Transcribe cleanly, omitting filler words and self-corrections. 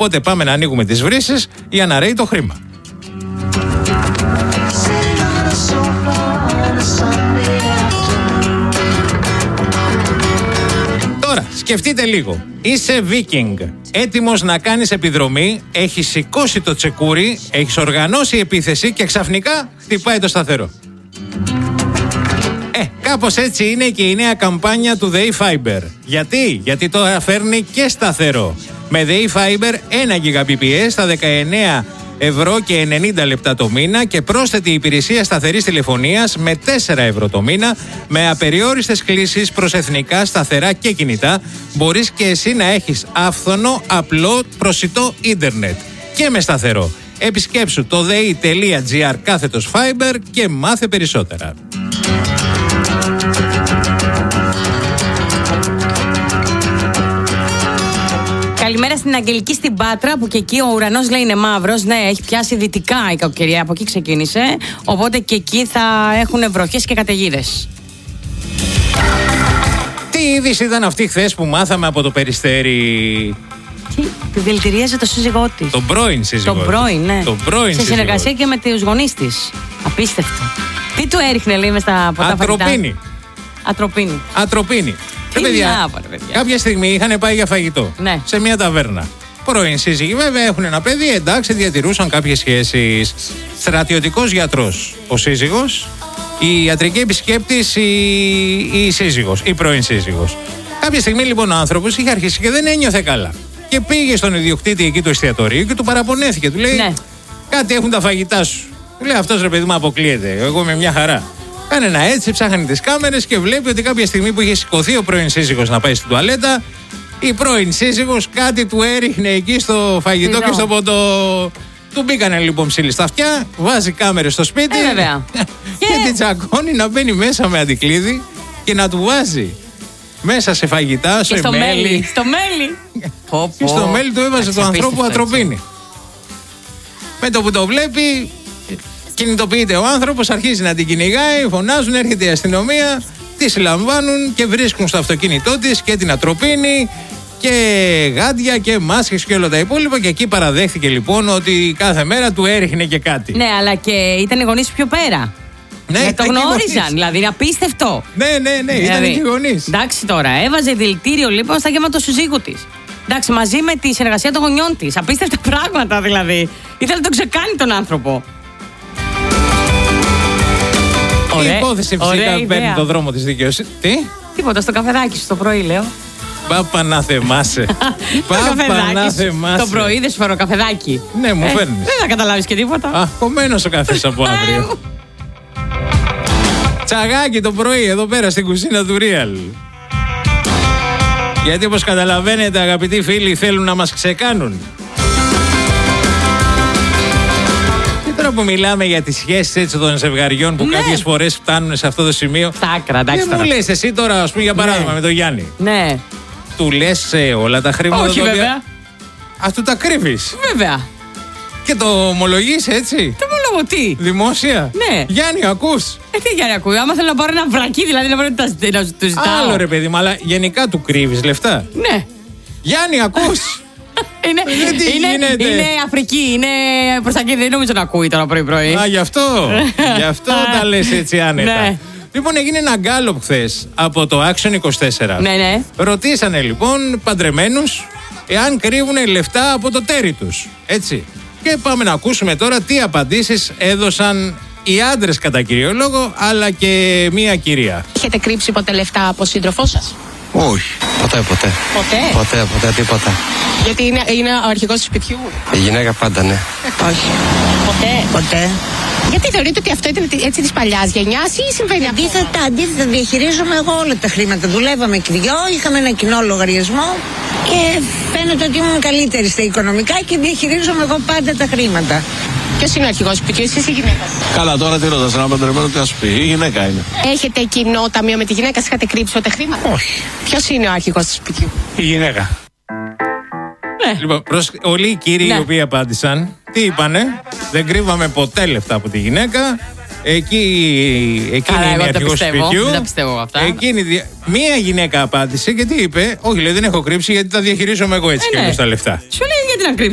Οπότε πάμε να ανοίγουμε τις βρύσες για να ρέει το χρήμα. Τώρα, σκεφτείτε λίγο. Είσαι Βίκινγκ, έτοιμος να κάνεις επιδρομή, έχεις σηκώσει το τσεκούρι, έχεις οργανώσει επίθεση και ξαφνικά χτυπάει το σταθερό. Κάπως έτσι είναι και η νέα καμπάνια του ΔΕΗ Fiber. Γιατί τώρα φέρνει και σταθερό. Με ΔΕΗ Fiber 1 Gbps στα 19 ευρώ και 90 λεπτά το μήνα και πρόσθετη υπηρεσία σταθερής τηλεφωνίας με 4 ευρώ το μήνα, με απεριόριστες κλήσεις προς εθνικά, σταθερά και κινητά. Μπορείς και εσύ να έχεις άφθονο, απλό, προσιτό ίντερνετ και με σταθερό. Επισκέψου το dei.gr/fiber και μάθε περισσότερα. Καλημέρα στην Αγγελική στην Πάτρα, που και εκεί ο ουρανός λέει είναι μαύρος. Ναι, έχει πιάσει δυτικά η κακοκαιρία, από εκεί ξεκίνησε. Οπότε και εκεί θα έχουν βροχές και καταιγίδες. Τι είδηση ήταν αυτή χθες που μάθαμε από το Περιστέρι? Τη δηλητηρίαζε το σύζυγό της. Τον πρώην σύζυγό. Τον πρώην, ναι. Τον πρώην σε συνεργασία σύζυγό. και με τους γονείς της. Απίστευτο. Τι του έριχνε, λέει, μες στα ποτά φαγητά? Ατροπίνη. Παιδιά, κάποια στιγμή είχαν πάει για φαγητό, ναι, σε μια ταβέρνα. Πρώην σύζυγοι βέβαια έχουν ένα παιδί, εντάξει, διατηρούσαν κάποιες σχέσεις. Στρατιωτικός γιατρός ο σύζυγος, η ιατρική επισκέπτης η σύζυγος, η πρώην σύζυγος. Κάποια στιγμή λοιπόν ο άνθρωπος είχε αρχίσει και δεν ένιωθε καλά. Και πήγε στον ιδιοκτήτη εκεί του εστιατορίου και του παραπονέθηκε. Του λέει: ναι, κάτι έχουν τα φαγητά σου. Του λέει: αυτός ρε παιδί μου αποκλείεται. Εγώ είμαι μια χαρά. Κάνε ένα έτσι, ψάχνει τις κάμερες και βλέπει ότι κάποια στιγμή που είχε σηκωθεί ο πρώην σύζυγος να πάει στην τουαλέτα, η πρώην σύζυγος κάτι του έριχνε εκεί στο φαγητό και στο ποτό. Του μπήκανε λοιπόν ψήλοι στα αυτιά, βάζει κάμερες στο σπίτι και την τσακώνει να μπαίνει μέσα με αντικλείδι και να του βάζει μέσα σε φαγητά, σε μέλι. Στο μέλι. Και στο μέλι του έβαζε το ανθρώπου ατροπίνη. Με το που το βλέπει, κινητοποιείται ο άνθρωπος, αρχίζει να την κυνηγάει, φωνάζουν, έρχεται η αστυνομία, τη συλλαμβάνουν και βρίσκουν στο αυτοκίνητό της και την ατροπίνη και γάντια και μάσκες και όλα τα υπόλοιπα. Και εκεί παραδέχθηκε λοιπόν ότι κάθε μέρα του έριχνε και κάτι. Ναι, αλλά και ήταν οι γονείς πιο πέρα. Ναι, το γνώριζαν, δηλαδή είναι απίστευτο. Ναι, δηλαδή, ήταν και οι γονείς. Εντάξει τώρα, έβαζε δηλητήριο λοιπόν στα γεύματα του συζύγου της. Εντάξει, μαζί με τη συνεργασία των γονιών της. Απίστευτα πράγματα δηλαδή. Ήθελε να τον ξεκάνει τον άνθρωπο. Η υπόθεση φυσικά παίρνει το δρόμο της δικαιοσύνης. Τι? Τίποτα, στο καφεδάκι σου το πρωί λέω. Πάπα να θεμάσαι. Πάπα να θεμάσαι. Το πρωί δεν σου φέρω καφεδάκι. Ναι, μου φέρνεις. Δεν θα καταλάβεις και τίποτα. Α, κομμένος ο καφές από αύριο. Τσαγάκι το πρωί εδώ πέρα στην κουζίνα του Real. Γιατί όπως καταλαβαίνετε αγαπητοί φίλοι θέλουν να μας ξεκάνουν. Τώρα που μιλάμε για τις σχέσεις έτσι των ζευγαριών που κάποιες φορές φτάνουν σε αυτό το σημείο. Στα άκρα, εντάξει. Δεν μου λες εσύ τώρα, ας πούμε για παράδειγμα με τον Γιάννη. Ναι. Του λες όλα τα χρήματα? Όχι βέβαια. Ας του τα κρύβεις? Βέβαια. Και το ομολογείς έτσι? Το ομολογώ τι? Δημόσια? Ναι. Γιάννη, ακούς? Τι Γιάννη ακούει? Άμα θέλω να πάρω ένα βρακί, δηλαδή να πάρω να του ζητάω. Άλλο ρε παιδί μου, αλλά γενικά του κρύβεις λεφτά? Ναι. Γιάννη, ακούς? Είναι Αφρική, είναι προς τα εκεί, δεν νομίζω να ακούει τώρα πρωί-πρωί. Α, γι' αυτό τα λες έτσι άνετα. Ναι. Λοιπόν, έγινε ένα γκάλωπ χθες από το Action 24. Ναι. Ρωτήσανε λοιπόν παντρεμένους εάν κρύβουν λεφτά από το τέρι τους. Έτσι. Και πάμε να ακούσουμε τώρα τι απαντήσεις έδωσαν οι άντρες κατά κύριο λόγο, αλλά και μία κυρία. Έχετε κρύψει ποτέ λεφτά από σύντροφό σας? Όχι, ποτέ, τίποτα. Γιατί είναι ο αρχηγός του σπιτιού? Η γυναίκα πάντα, ναι. Όχι. Ποτέ. Γιατί θεωρείτε ότι αυτό ήταν έτσι της παλιάς γενιάς ή συμβαίνει αυτό? Αντίθετα, διαχειρίζομαι εγώ όλα τα χρήματα. Δουλεύαμε και δυο, είχαμε ένα κοινό λογαριασμό και φαίνεται ότι ήμουν καλύτερη στα οικονομικά και διαχειρίζομαι εγώ πάντα τα χρήματα. Ποιος είναι ο αρχηγός του σπιτιού, εσείς ή η γυναίκα? Καλά, τώρα τι ρωτάς, ένα παντρεμένο τι θα σου πει? Η γυναίκα είναι. Έχετε κοινό ταμείο με τη γυναίκα, σας είχατε κρύψει ποτέ χρήματα? Όχι. Ποιος είναι ο αρχηγός του σπιτιού? Η γυναίκα. Λοιπόν, όλοι οι κύριοι οι οποίοι απάντησαν, τι είπανε? Δεν κρύβαμε ποτέ λεφτά από τη γυναίκα. Εκείνη είναι η αρχηγός του σπιτιού. Δεν τα πιστεύω αυτά. Μία γυναίκα απάντησε και τι είπε? Όχι, λέει, δεν έχω κρύψει γιατί τα διαχειρίζομαι εγώ έτσι και τα λεφτά. Σου λέει γιατί να κρύψει.